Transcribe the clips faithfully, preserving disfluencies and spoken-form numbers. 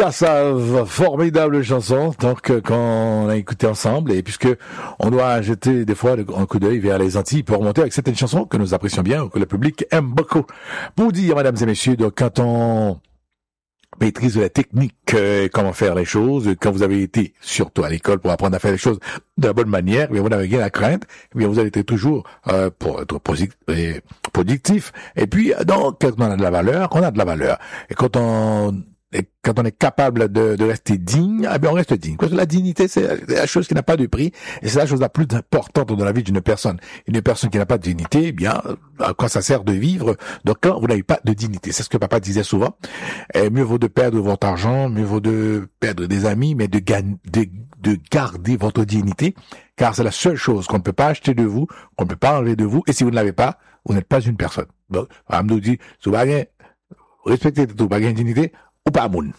Kassav, formidable chanson, donc euh, qu'on a écouté ensemble, et puisque on doit jeter des fois un coup d'œil vers les Antilles pour remonter avec certaines chansons que nous apprécions bien, que le public aime beaucoup. Pour dire, mesdames et messieurs, donc quand on maîtrise la technique, euh, comment faire les choses, quand vous avez été surtout à l'école pour apprendre à faire les choses de la bonne manière, eh bien vous n'avez rien à craindre, eh bien vous allez être toujours euh, pour être productif. Et puis donc quand on a de la valeur, on a de la valeur. Et quand on Et quand on est capable de, de rester digne, eh bien on reste digne. Parce que la dignité, c'est la chose qui n'a pas de prix, et c'est la chose la plus importante dans la vie d'une personne. Une personne qui n'a pas de dignité, eh bien, à quoi ça sert de vivre? Donc quand vous n'avez pas de dignité, c'est ce que papa disait souvent. Et mieux vaut de perdre votre argent, mieux vaut de perdre des amis, mais de, gagner, de, de garder votre dignité, car c'est la seule chose qu'on ne peut pas acheter de vous, qu'on ne peut pas enlever de vous, et si vous ne l'avez pas, vous n'êtes pas une personne. Donc, on nous dit, si vous avez respectez tout, vous avez dignité, ou pas moun.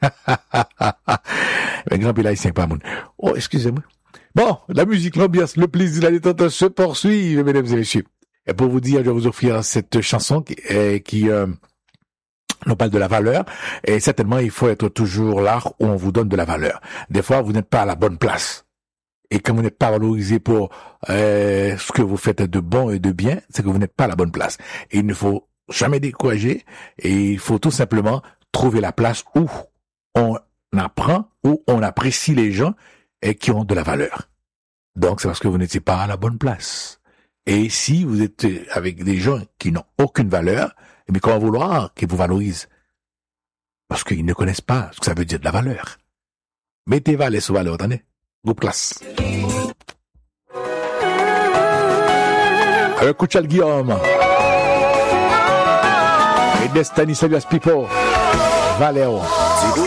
Mais grand pays haïtien pas moun. Oh, excusez-moi. Bon, la musique, l'ambiance, le plaisir, la détente se poursuivent, mesdames et messieurs. Et pour vous dire, je vais vous offrir cette chanson qui, qui euh, nous parle de la valeur. Et certainement, il faut être toujours là où on vous donne de la valeur. Des fois, vous n'êtes pas à la bonne place. Et quand vous n'êtes pas valorisé pour euh, ce que vous faites de bon et de bien, c'est que vous n'êtes pas à la bonne place. Et il ne faut jamais décourager. Et il faut tout simplement trouver la place où on apprend, où on apprécie les gens et qui ont de la valeur. Donc, c'est parce que vous n'étiez pas à la bonne place. Et si vous êtes avec des gens qui n'ont aucune valeur, mais comment vouloir qu'ils vous valorisent? Parce qu'ils ne connaissent pas ce que ça veut dire de la valeur. Mettez valeur sur valeur, attendez. Groupe classe. Avec Kouchal Guillaume. Et Destiny Savias People. Valeu.